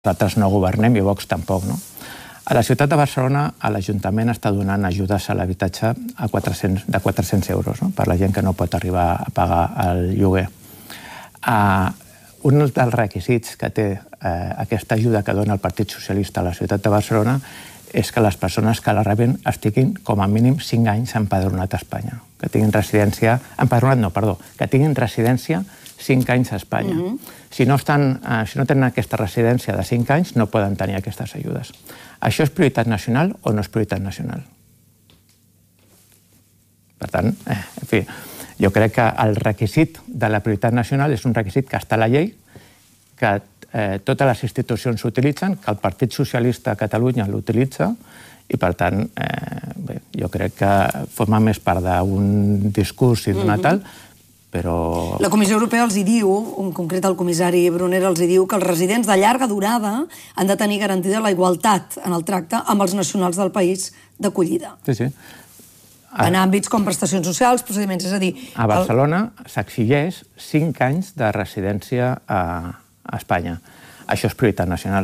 Nosaltres no governem i Vox tampoc, no? A la ciutat de Barcelona, l'Ajuntament està donant ajudes a l'habitatge de 400 euros, no? Per la gent que no pot arribar a pagar el lloguer. Un dels requisits que té aquesta ajuda que dona el Partit Socialista a la ciutat de Barcelona és que les persones que la reben estiguin com a mínim 5 anys empadronat a Espanya. Que tinguin residència... que tinguin residència 5 anys a Espanya. Si no tenen aquesta residència de 5 anys, no poden tenir aquestes ajudes. Això és prioritat nacional o no és prioritat nacional? Per tant, en fi, jo crec que el requisit de la prioritat nacional és un requisit que està a la llei, que totes les institucions s'utilitzen, que el Partit Socialista a Catalunya l'utilitza, i per tant, jo crec que forma més part d'un discurs i d'una tal, però... La Comissió Europea els hi diu, en concret el comissari Brunner els hi diu, que els residents de llarga durada han de tenir garantida la igualtat en el tracte amb els nacionals del país d'acollida. Sí, sí. En àmbits com prestacions socials, procediments, és a dir... A Barcelona s'exigeix 5 anys de residència a Espanya. Això és prioritat nacional.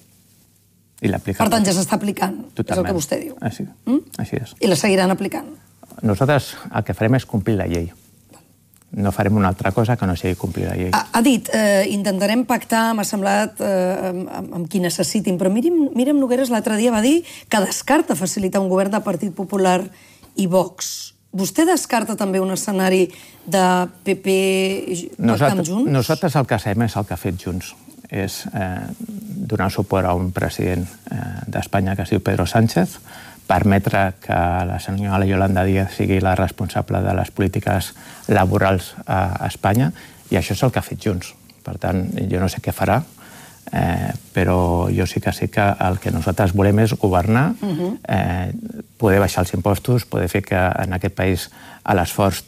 Per tant, ja s'està aplicant, és el que vostè diu. Així és. I la seguiran aplicant? Nosaltres el que farem és complir la llei. No farem una altra cosa que no sigui complir la llei. Ha dit, intentarem pactar, m'ha semblat, amb qui necessitin, però Míriam Nogueras l'altre dia va dir que descarta facilitar un govern de Partit Popular i Vox. Vostè descarta també un escenari de PP pactar amb Junts? Nosaltres el que sabem és el que ha fet Junts. És donar suport a un president d'Espanya que es diu Pedro Sánchez, permetre que la senyora Yolanda Díaz sigui la responsable de les polítiques laborals a Espanya, i això és el que ha fet Junts. Per tant, jo no sé què farà, però jo sí que el que nosaltres volem és governar, poder baixar els impostos, poder fer que en aquest país l'esforç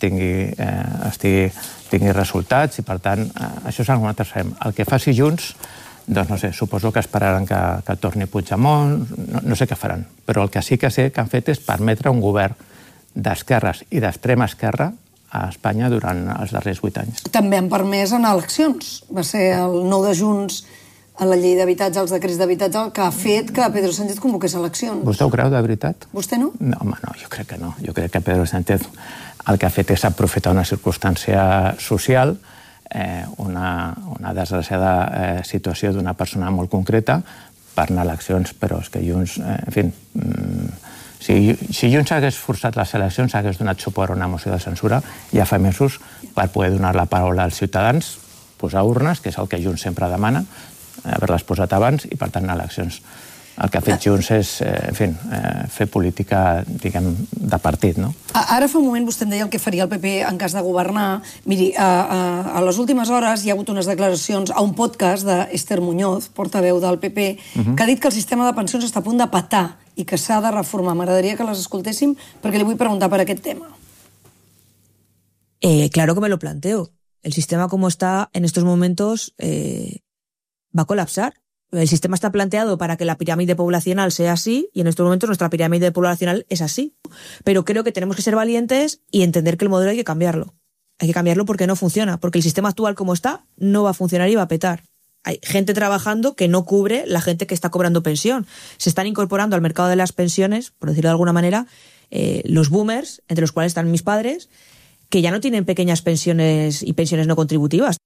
tingui resultats, i per tant, això és el que nosaltres farem. El que faci Junts, doncs no sé, suposo que esperaran que torni Puigdemont, no sé què faran, però el que sí que sé que han fet és permetre un govern d'esquerres i d'extrema esquerra a Espanya durant els darrers 8 anys. També han permès anar a eleccions. Va ser el 9 de junts a la llei d'habitatge, els decrets d'habitatge, el que ha fet que Pedro Sánchez convoqués eleccions. Vostè ho creu, de veritat? Vostè no? No, home, no, jo crec que no. Jo crec que Pedro Sánchez el que ha fet és aprofitar una circumstància social, una desgraciada situació d'una persona molt concreta per anar a eleccions, però és que Junts, en fi, si Junts hagués forçat les eleccions, hagués donat suport a una moció de censura ja fa mesos per poder donar la paraula als ciutadans, posar urnes, que és el que Junts sempre demana, haver-les posat abans i, per tant, anar a eleccions. El que ha fet Junts és, en fi, fer política, diguem, de partit, no? Ara fa un moment vostè em deia el que faria el PP en cas de governar. Miri, a les últimes hores hi ha hagut unes declaracions a un podcast d'Ester Muñoz, portaveu del PP, que ha dit que el sistema de pensions està a punt de petar i que s'ha de reformar. M'agradaria que les escoltéssim perquè li vull preguntar per aquest tema. Claro que me lo planteo. El sistema como está en estos momentos va a colapsar. El sistema está planteado para que la pirámide poblacional sea así y en estos momentos nuestra pirámide poblacional es así. Pero creo que tenemos que ser valientes y entender que el modelo hay que cambiarlo. Hay que cambiarlo porque no funciona, porque el sistema actual como está no va a funcionar y va a petar. Hay gente trabajando que no cubre la gente que está cobrando pensión. Se están incorporando al mercado de las pensiones, por decirlo de alguna manera, los boomers, entre los cuales están mis padres, que ya no tienen pequeñas pensiones y pensiones no contributivas.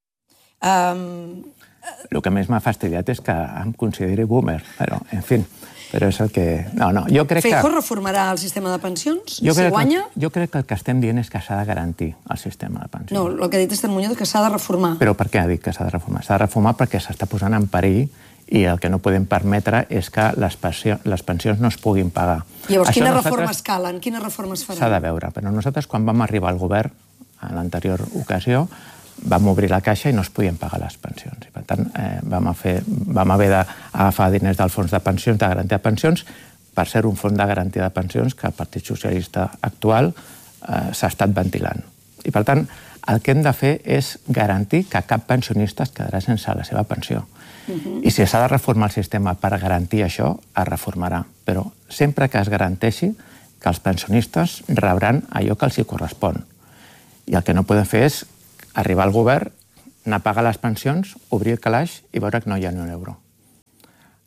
El que més m'ha fastidiat és que em consideri boomer, però, en fi, però és el que... No, jo crec que... Feijóo reformarà el sistema de pensions, si guanya? Jo crec que el que estem dient és que s'ha de garantir el sistema de pensions. No, el que ha dit Ester Muñoz és que s'ha de reformar. Però per què ha dit que s'ha de reformar? S'ha de reformar perquè s'està posant en perill i el que no podem permetre és que les pensions no es puguin pagar. Llavors, quines reformes calen? Quines reformes faran? S'ha de veure, però nosaltres quan vam arribar al govern, en l'anterior ocasió, vam obrir la caixa i no es podien pagar les pensions. I, per tant, vam haver d'agafar diners del fons de pensions, de garantia de pensions, per ser un fons de garantia de pensions que el Partit Socialista actual s'ha estat ventilant. I, per tant, el que hem de fer és garantir que cap pensionista es quedarà sense la seva pensió. I si s'ha de reformar el sistema per garantir això, es reformarà. Però sempre que es garanteixi que els pensionistes rebran allò que els hi correspon. I el que no podem fer és arribar al govern, anar a pagar les pensions, obrir el calaix i veure que no hi ha ni un euro.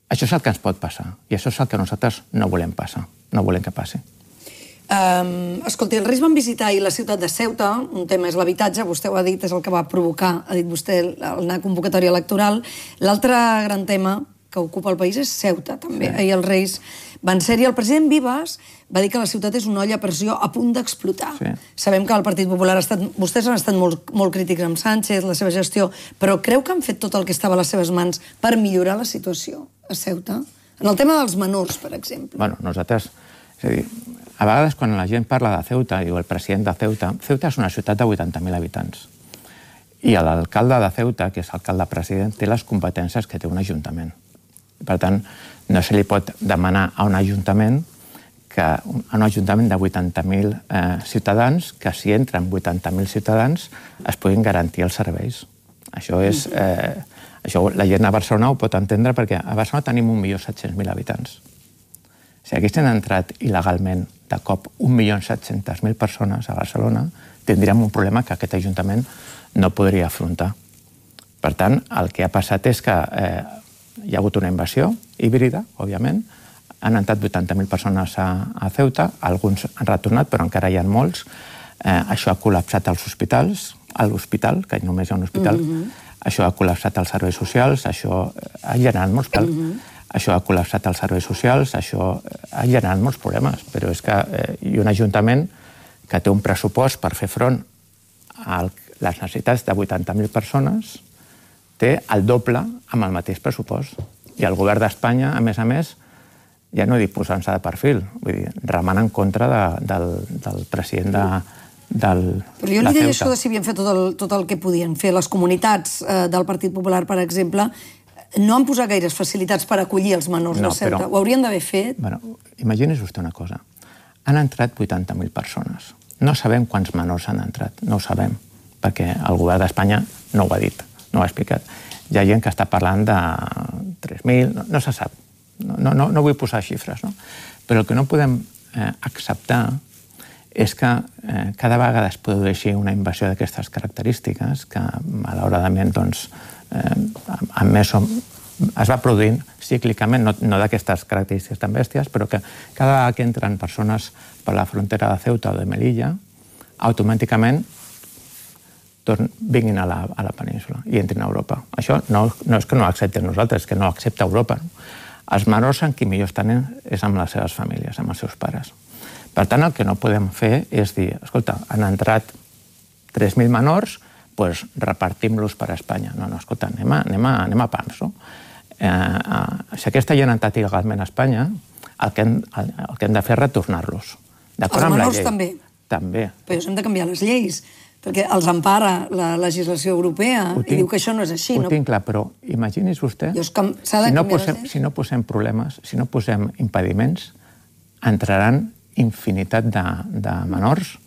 Això és el que ens pot passar, i això és el que nosaltres no volem passar, no volem que passi. Escolti, els Reis van visitar ahir la ciutat de Ceuta, un tema és l'habitatge, vostè ho ha dit, és el que va provocar, ha dit vostè, una convocatòria electoral. L'altre gran tema que ocupa el país és Ceuta, també. Sí. Ahir els Reis van ser-hi. El president Vives va dir que la ciutat és una olla a pressió a punt d'explotar. Sí. Sabem que el Partit Popular vostès han estat molt crítics amb Sánchez, la seva gestió, però creu que han fet tot el que estava a les seves mans per millorar la situació a Ceuta? En el tema dels menors, per exemple. Bueno, nosaltres... És a dir, a vegades quan la gent parla de Ceuta, diu el president de Ceuta, Ceuta és una ciutat de 80.000 habitants. I l'alcalde de Ceuta, que és alcalde-president, té les competències que té un ajuntament. Per tant, no se li pot demanar a un ajuntament de 80.000 ciutadans que si entren 80.000 ciutadans es puguin garantir els serveis. Això és... Això la gent a Barcelona ho pot entendre perquè a Barcelona tenim 1.700.000 habitants. Si haguessin entrat il·legalment de cop 1.700.000 persones a Barcelona, tindríem un problema que aquest Ajuntament no podria afrontar. Per tant, el que ha passat és que hi ha hagut una invasió híbrida, òbviament, han entrat 80.000 persones a Ceuta, alguns han retornat, però encara hi ha molts. Això ha col·lapsat els hospitals, a l'hospital, que només hi ha un hospital, això ha col·lapsat els serveis socials, això ha generat molts Això ha col·lapsat els serveis socials, això ha generat molts problemes, però és que hi ha un ajuntament que té un pressupost per fer front a les necessitats de 80.000 persones, té el doble amb el mateix pressupost. I el govern d'Espanya, a més, ja no dic posant-se de perfil, vull dir, remant en contra del president de Però jo li deia això de si havien fet tot el que podien fer. Les comunitats del Partit Popular, per exemple, no han posat gaires facilitats per acollir els menors de Ceuta. Ho haurien d'haver fet? Imagini's vostè una cosa. Han entrat 80.000 persones. No sabem quants menors han entrat. No ho sabem, perquè el govern d'Espanya no ho ha dit, no ho ha explicat. Hi ha gent que està parlant de 3.000, no se sap. No vull posar xifres, no? Però el que no podem acceptar és que cada vegada es produeixi una invasió d'aquestes característiques que, malauradament, doncs, es va produint cíclicament, no d'aquestes característiques tan bèsties, però que cada vegada que entren persones per la frontera de Ceuta o de Melilla, automàticament vinguin a la península i entrin a Europa. Això no és que no ho accepten nosaltres, és que no ho accepta Europa. Els menors amb qui millor estan és amb les seves famílies, amb els seus pares. Per tant, el que no podem fer és dir, escolta, han entrat 3.000 menors, doncs repartim-los per Espanya. No, escolta, anem a pams, no? Si aquesta gent ha entrat il·legalment a Espanya, el que hem de fer és retornar-los. Els menors també? També. Però hem de canviar les lleis, perquè els empara la legislació europea i diu que això no és així. Ho tinc clar, però imagini's vostè, si no posem problemes, si no posem impediments, entraran infinitat de menors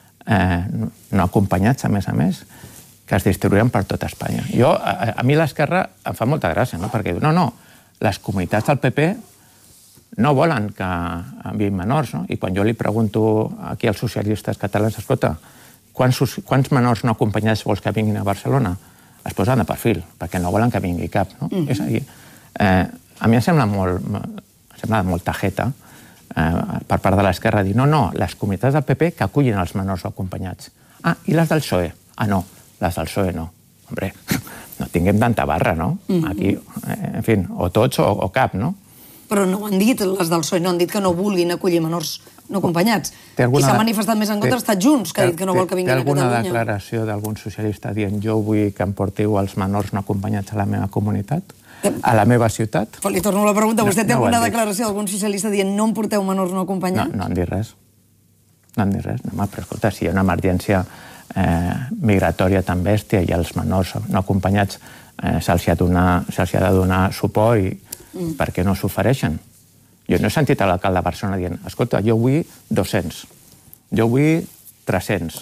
no acompanyats, a més, que es distribuïen per tot Espanya. A mi l'esquerra em fa molta gràcia, perquè diu, no, les comunitats del PP no volen que enviïn menors, i quan jo li pregunto aquí als socialistes catalans, escolta, quants menors no acompanyats vols que vinguin a Barcelona? Es posen de perfil, perquè no volen que vingui cap. És a dir, a mi em sembla molt tajeta per part de l'esquerra dir, no, les comunitats del PP que acullin els menors acompanyats. I les del PSOE? No, les del PSOE no. Hombre, no tinguem tanta barra, no? Aquí, en fi, o tots o cap, no? Però no ho han dit, les del PSOE no han dit que no vulguin acollir menors no acompanyats. Qui s'ha manifestat més en contra ha estat Junts, que ha dit que no vol que vinguin a Catalunya. Té alguna declaració d'algun socialista dient jo vull que em portiu els menors no acompanyats a la meva comunitat? A la meva ciutat? Però li torno la pregunta. Vostè té alguna declaració d'algun socialista dient no em porteu menors no acompanyats? No han dit res. No han dit res. Però escolta, si hi ha una emergència migratòria tan bèstia i els menors no acompanyats se'ls ha de donar suport i per què no s'ofereixen? Jo no he sentit a l'alcalde de Barcelona dient escolta, jo vull 200, jo vull 300.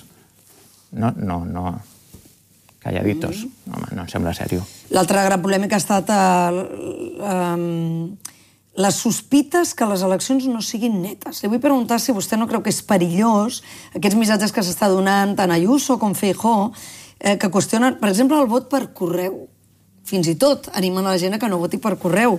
No, calladitos. No em sembla seriós. L'altra gran polèmica ha estat les sospites que les eleccions no siguin netes. Li vull preguntar si vostè no creu que és perillós aquests missatges que s'està donant tant Ayuso com Feijóo que qüestionen, per exemple, el vot per correu. Fins i tot animen a la gent que no voti per correu.